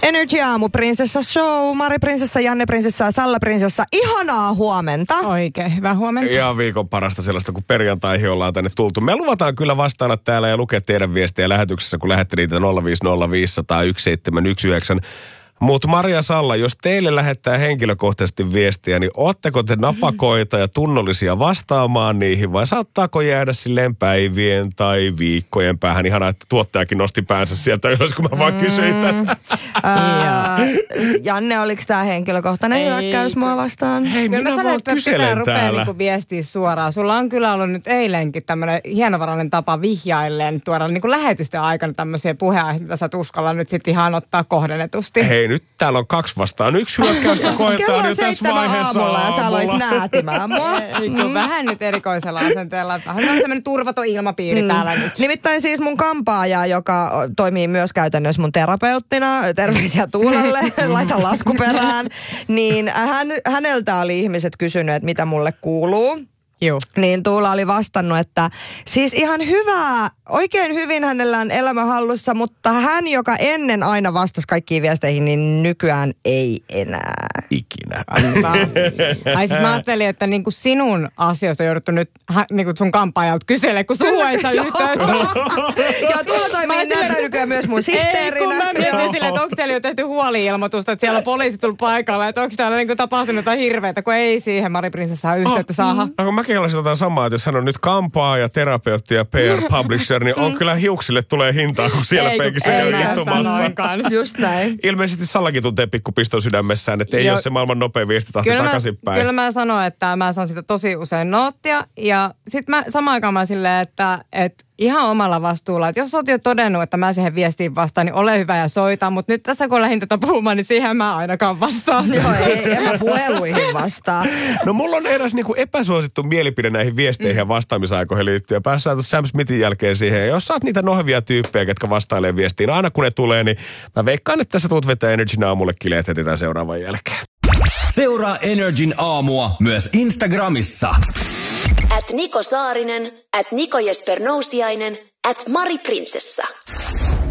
Energy Aamu, Prinsessa Show, Mari Prinsessa, Janne Prinsessa ja Salla Prinsessa. Ihanaa huomenta. Oikein, hyvää huomenta. Ihan viikon parasta sellaista, kun perjantaihin ollaan tänne tultu. Me luvataan kyllä vastailla täällä ja lukea teidän viestejä lähetyksessä, kun lähette niitä 050501719. Mutta Maria Salla, jos teille lähettää henkilökohtaisesti viestiä, niin ootteko te napakoita ja tunnollisia vastaamaan niihin vai saattaako jäädä silleen päivien tai viikkojen päähän? Ihanaa, että tuottajakin nosti päänsä sieltä ylös, kun mä vaan kysyin tätä. Janne, oliko tämä henkilökohtainen hyökkäys mua vastaan? Hei, minä vaan kyselen täällä. Niinku viestiä suoraan. Sulla on kyllä ollut nyt eilenkin tämmöinen hienovarainen tapa vihjailleen tuoda niinku lähetysten aikana tämmöisiä puheenaiheita, mitä sä et uskalla nyt sitten ihan ottaa kohdennetusti. Hei, nyt täällä on 2 vastaan 1 hyökkäystä koetaan nyt tässä vaiheessa aamulla. Ja sä aloit näätimään mua. Vähän nyt erikoisella asenteella. Vähän on tämmöinen turvaton ilmapiiri täällä nyt. Nimittäin siis mun kampaaja, joka toimii myös käytännössä mun terapeuttina, terveisiä Tuulalle, laita laskuperään, niin häneltä oli ihmiset kysynyt, että mitä mulle kuuluu. Joo. Niin Tuula oli vastannut, että siis ihan hyvää, oikein hyvin hänellä on elämä hallussa, mutta hän, joka ennen aina vastasi kaikkiin viesteihin, niin nykyään ei enää. Ikinä. Ai siis mä ajattelin, että niinku sinun asioista on jouduttu nyt niinku sun kampaajalta kyselemään, kun sun ei saa yhtään. Joo, Tuula toimii näitä nykyään myös mun sihteerinä. Ei, kun mä mietin silleen, että onko teillä jo tehty huoli-ilmoitusta, että siellä on poliisit tullut paikalla, että onko täällä niinku tapahtunut jotain hirveätä, kun ei siihen Mari Prinsessaan yhteyttä saada. No, kun mäkin olisin jotain samaa, että jos hän on nyt kampaaja, terapeutti ja PR-publisher, niin on kyllä hiuksille tulee hintaa, kun siellä penkissä ei istumassa. Just näin. Ilmeisesti Sallakin tuntee pikkupiston sydämessään, että ei ole se maailman nopea viestitahti takaisinpäin. Kyllä mä sanoin, että mä saan sitä tosi usein noottia. Ja sit mä samaan aikaan mä silleen, että ihan omalla vastuulla, että jos oot jo todennut, että mä siihen viestiin vastaan, niin ole hyvä ja soita. Mutta nyt tässä kun lähdin tätä puhumaan, niin siihen mä ainakaan vastaan. Joo, ei mä puheluihin vastaan. No mulla on eräs niinku epäsuosittu mielipide näihin viesteihin ja vastaamisaikoihin liittyen. Päässään Sam Smithin jälkeen siihen. Ja jos sä oot niitä nohevia tyyppejä, ketkä vastailee viestiin, aina kun ne tulee, niin mä veikkaan, että tässä tuut vetää Energyn aamulle kileet heti tämän seuraavan jälkeen. Seuraa Energyn aamua myös Instagramissa. @Niko Saarinen, @Niko Jesper Nousiainen, @Mari Prinsessa.